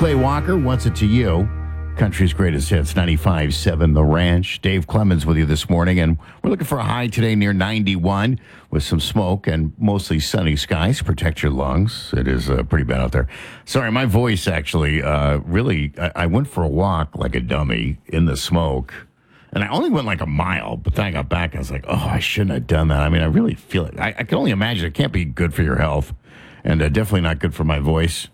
Clay Walker, What's It to You? Country's Greatest Hits, 95.7 The Ranch. Dave Clemens with you this morning, and we're looking for a high today near 91 with some smoke and mostly sunny skies. Protect your lungs. It is pretty bad out there. Sorry, my voice actually really, I went for a walk like a dummy in the smoke, and I only went like a mile, but then I got back and I was like, oh, I shouldn't have done that. I mean, I really feel it. I can only imagine it can't be good for your health, and definitely not good for my voice.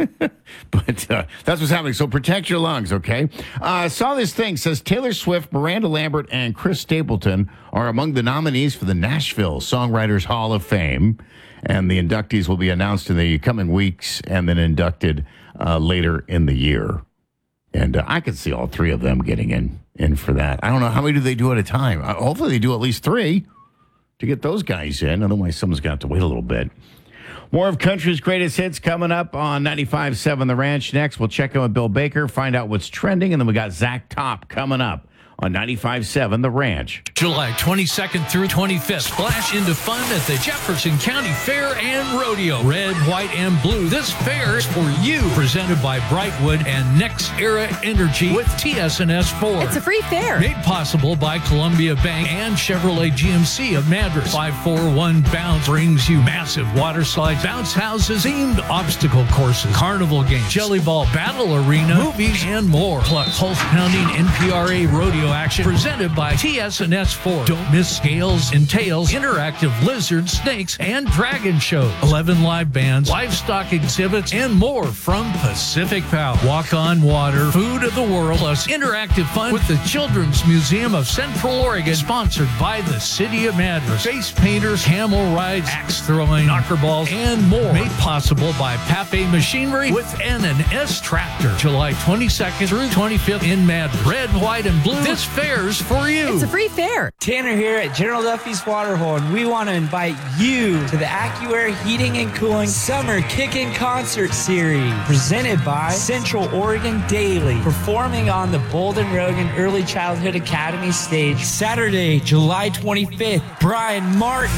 But that's what's happening. So protect your lungs, okay? Saw this thing. Says Taylor Swift, Miranda Lambert, and Chris Stapleton are among the nominees for the Nashville Songwriters Hall of Fame. And the inductees will be announced in the coming weeks and then inducted later in the year. And I could see all three of them getting in for that. I don't know. How many do they do at a time? Hopefully they do at least three to get those guys in. Otherwise, someone's going to have to wait a little bit. More of Country's Greatest Hits coming up on 95.7 The Ranch. Next, we'll check in with Bill Baker, find out what's trending, and then we got Zach Top coming up on 95.7 The Ranch. July 22nd through 25th. Splash into fun at the Jefferson County Fair and Rodeo. Red, white, and blue. This fair is for you. Presented by Brightwood and Next Era Energy with TSNS 4. It's a free fair. Made possible by Columbia Bank and Chevrolet GMC of Madras. 541 Bounce brings you massive water slides, bounce houses, themed obstacle courses, carnival games, jelly ball battle arena, movies, and more. Plus, pulse-pounding NPRA rodeo action presented by TSNS 4. Don't miss Scales and Tails, interactive lizard, snakes, and dragon shows. 11 live bands, livestock exhibits, and more from Pacific Power. Walk on water, food of the world, plus interactive fun with the Children's Museum of Central Oregon, sponsored by the City of Madras. Face painters, camel rides, axe throwing, knocker balls, and more. Made possible by Pape Machinery with N&S Tractor. July 22nd through 25th in Madras. Red, white, and blue. This fair's for you. It's a free fair. Tanner here at General Duffy's Waterhole, and we want to invite you to the AccuAir Heating and Cooling Summer Kickin' Concert Series, presented by Central Oregon Daily, performing on the Bolden Rogan Early Childhood Academy stage Saturday, July 25th. Brian Martin,